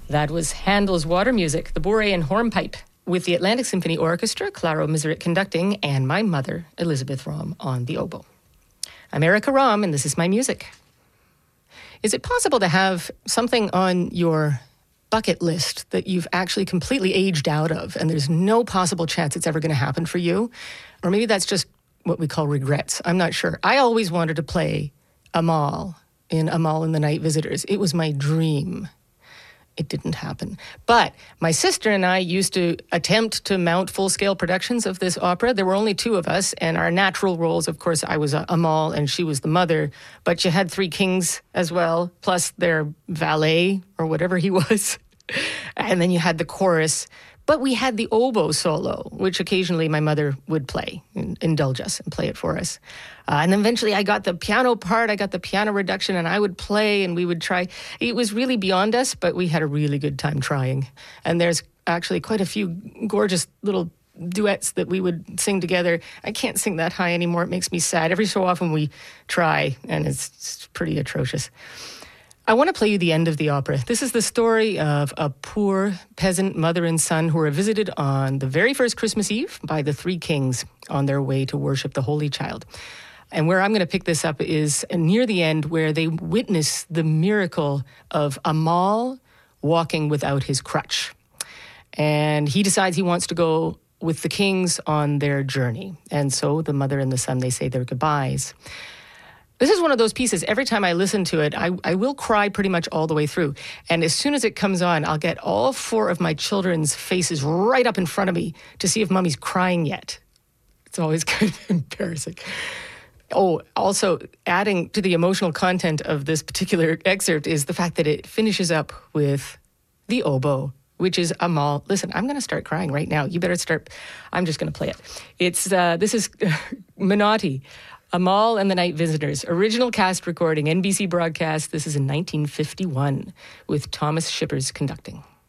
That was Handel's Water Music, the Bourrée and Hornpipe, with the Atlantic Symphony Orchestra, Claro Miseret conducting, and my mother, Elizabeth Rom, on the oboe. I'm Erica Rom, and this is my music. Is it possible to have something on your bucket list that you've actually completely aged out of, and there's no possible chance it's ever going to happen for you? Or maybe that's just what we call regrets. I'm not sure. I always wanted to play Amal in Amal and the Night Visitors. It was my dream. It didn't happen. But my sister and I used to attempt to mount full-scale productions of this opera. There were only two of us, and our natural roles, of course, I was Amal and she was the mother, but you had three kings as well, plus their valet or whatever he was. And then you had the chorus. But we had the oboe solo, which occasionally my mother would play, indulge us and play it for us. And then eventually I got the piano part, I got the piano reduction, and I would play and we would try. It was really beyond us, but we had a really good time trying. And there's actually quite a few gorgeous little duets that we would sing together. I can't sing that high anymore. It makes me sad. Every so often we try, and it's pretty atrocious. I want to play you the end of the opera. This is the story of a poor peasant mother and son who are visited on the very first Christmas Eve by the three kings on their way to worship the Holy Child. And where I'm going to pick this up is near the end, where they witness the miracle of Amal walking without his crutch. And he decides he wants to go with the kings on their journey. And so the mother and the son, they say their goodbyes. This is one of those pieces, every time I listen to it, I will cry pretty much all the way through. And as soon as it comes on, I'll get all four of my children's faces right up in front of me to see if Mummy's crying yet. It's always kind of embarrassing. Oh, also adding to the emotional content of this particular excerpt is the fact that it finishes up with the oboe, which is Amal. Listen, I'm going to start crying right now. You better start. I'm just going to play it. This is Menotti. Amal and the Night Visitors, original cast recording, NBC broadcast. This is in 1951 with Thomas Shippers conducting.